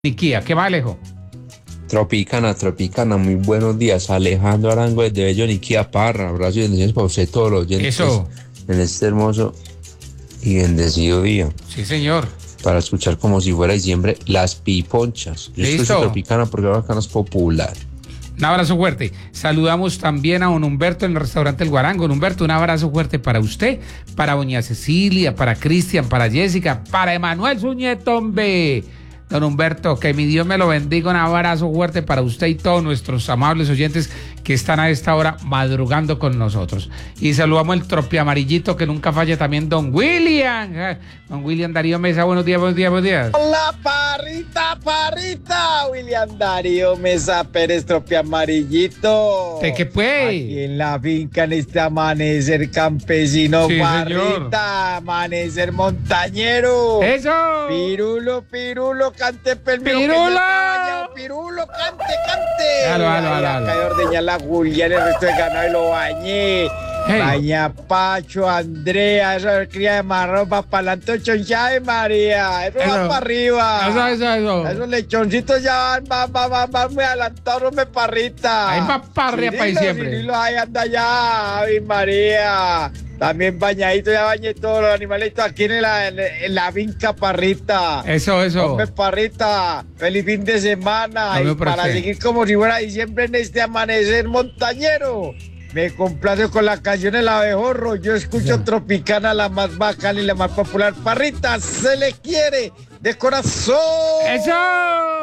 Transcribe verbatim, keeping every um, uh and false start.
Niquía, ¿qué va, Alejo? Tropicana, Tropicana, muy buenos días. Alejandro Arango desde Bello Niquía, Parra. Abrazo y bendiciones para usted, todos los oyentes. Eso. En este hermoso y bendecido día. Sí, señor. Para escuchar como si fuera diciembre, las piponchas. Yo Listo. escucho Tropicana porque ahora acá no es popular. Un abrazo fuerte. Saludamos también a don Humberto en el restaurante El Guarango. Don Humberto, un abrazo fuerte para usted, para doña Cecilia, para Cristian, para Jessica, para Emanuel Suñetombe. Don Humberto, que mi Dios me lo bendiga, un abrazo fuerte para usted y todos nuestros amables oyentes que están a esta hora madrugando con nosotros. Y saludamos el tropi amarillito que nunca falla también, don William. Don William Darío Mesa, buenos días, buenos días, buenos días. Hola, parrita, parrita, William Darío Mesa Pérez, tropi amarillito. ¿De qué pues? Aquí en la finca, en este amanecer campesino, Sí, parrita, señor. amanecer montañero. ¡Eso! Pirulo, pirulo, cante pelmiro. ¡Pirulo! Pirulo, cante, cante. Halo, halo, halo, Ay, halo. acá de ordeñar la Julián, el resto de ganado y lo bañé. Hey. Baña Pacho, Andrea, esa cría de marrón, va para adelante, choncha de María. Eso, Eso. va para arriba. Eso, eso, eso. Esos lechoncitos ya van, van, van, van, van muy adelantados, me parrita. Ahí va parria pa' diciembre. Cirilo, ahí anda ya, Ave María. También bañadito, ya bañé todos los animalitos aquí en la, en, en la finca, parrita. Eso, eso. Hombre, parrita, feliz fin de semana. Hombre, Y pero para qué. seguir como si fuera diciembre en este amanecer montañero. Me complace con la canción El Abejorro. Yo escucho Ya. Tropicana, la más bacana y la más popular. Parrita, se le quiere de corazón. ¡Eso!